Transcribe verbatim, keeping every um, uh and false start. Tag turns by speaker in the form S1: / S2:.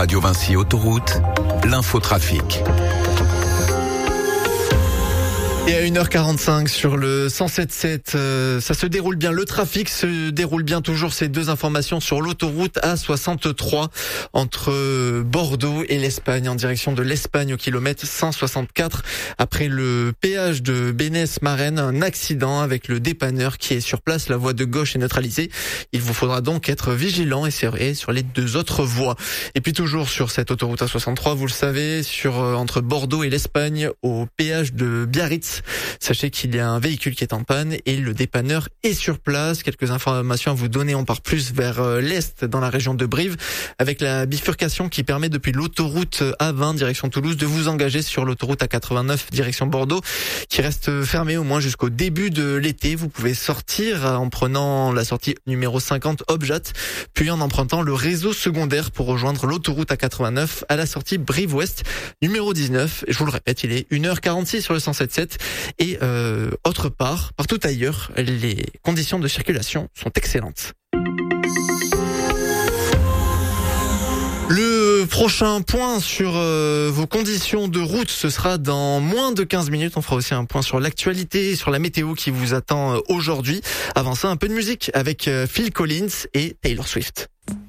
S1: Radio Vinci Autoroute, l'infotrafic.
S2: Et à une heure quarante-cinq sur le cent sept sept, euh, ça se déroule bien. Le trafic se déroule bien toujours. Ces deux informations sur l'autoroute A soixante-trois entre Bordeaux et l'Espagne, en direction de l'Espagne au kilomètre cent soixante-quatre. Après le péage de Bénès-Marennes, un accident avec le dépanneur qui est sur place. La voie de gauche est neutralisée. Il vous faudra donc être vigilant et serré sur les deux autres voies. Et puis toujours sur cette autoroute A soixante-trois, vous le savez, sur entre Bordeaux et l'Espagne au péage de Biarritz. Sachez qu'il y a un véhicule qui est en panne et le dépanneur est sur place. Quelques informations à vous donner. On part plus vers l'est dans la région de Brive avec la bifurcation qui permet depuis l'autoroute A vingt direction Toulouse de vous engager sur l'autoroute A quatre-vingt-neuf direction Bordeaux qui reste fermée au moins jusqu'au début de l'été. Vous pouvez sortir en prenant la sortie numéro cinquante Objat puis en empruntant le réseau secondaire pour rejoindre l'autoroute A quatre-vingt-neuf à la sortie Brive-Ouest numéro dix-neuf. Je vous le répète, il est une heure quarante-six sur le cent sept sept. Et euh, autre part, partout ailleurs, les conditions de circulation sont excellentes. Le prochain point sur euh, vos conditions de route, ce sera dans moins de quinze minutes. On fera aussi un point sur l'actualité et sur la météo qui vous attend aujourd'hui. Avant ça, un peu de musique avec euh, Phil Collins et Taylor Swift.